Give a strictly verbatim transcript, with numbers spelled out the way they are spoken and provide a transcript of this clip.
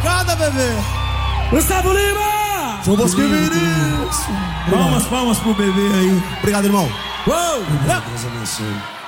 Cada bebê. Gustavo Lima! João Bosco e Vinícius. Palmas, palmas pro bebê aí. Obrigado, irmão. Uou! Deus abençoe.